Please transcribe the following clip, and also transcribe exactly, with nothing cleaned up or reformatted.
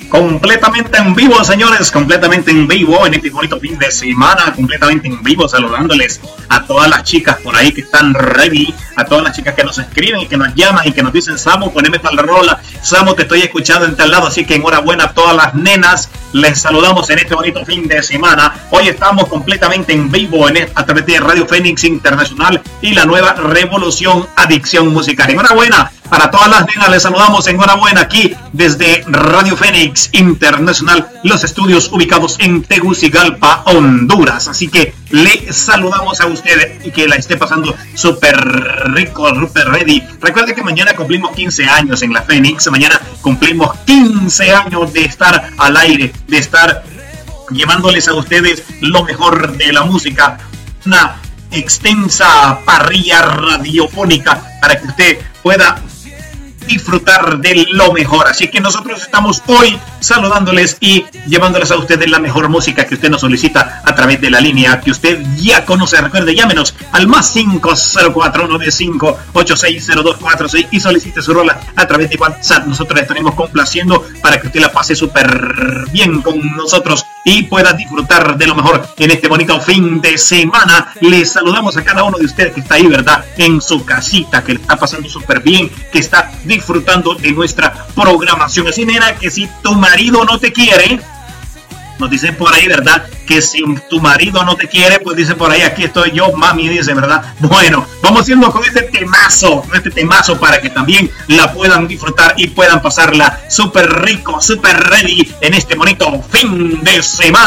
Completamente en vivo, señores, completamente en vivo en este bonito fin de semana, completamente en vivo, saludándoles a todas las chicas por ahí que están ready, a todas las chicas que nos escriben y que nos llaman y que nos dicen: Samo, poneme tal rola, Samo, te estoy escuchando en tal lado. Así que enhorabuena a todas las nenas, les saludamos en este bonito fin de semana. Hoy estamos completamente en vivo en, a través de Radio Fénix Internacional y la nueva Revolución Adicción Musical. Enhorabuena para todas las nenas, les saludamos, enhorabuena, aquí desde Radio Fénix Internacional, los estudios ubicados en Tegucigalpa, Honduras. Así que le saludamos a ustedes y que la esté pasando súper rico, súper ready. Recuerden que mañana cumplimos quince años en la Fénix, mañana cumplimos quince años de estar al aire, de estar llevándoles a ustedes lo mejor de la música, una extensa parrilla radiofónica para que usted pueda disfrutar de lo mejor. Así que nosotros estamos hoy saludándoles y llevándoles a ustedes la mejor música que usted nos solicita a través de la línea que usted ya conoce. Recuerde, llámenos al más cinco cero cuatro nueve cinco ocho seis cero dos cuatro seis y solicite su rola a través de WhatsApp. Nosotros le estaremos complaciendo para que usted la pase súper bien con nosotros y pueda disfrutar de lo mejor en este bonito fin de semana. Les saludamos a cada uno de ustedes que está ahí, ¿verdad?, en su casita, que le está pasando súper bien, que está disfrutando de nuestra programación. Así, nena, que si tu marido no te quiere, nos dicen por ahí, ¿verdad?, que si tu marido no te quiere, pues dice por ahí: aquí estoy yo, mami, dice, ¿verdad? Bueno, vamos yendo con este temazo, con este temazo para que también la puedan disfrutar y puedan pasarla súper rico, súper ready en este bonito fin de semana.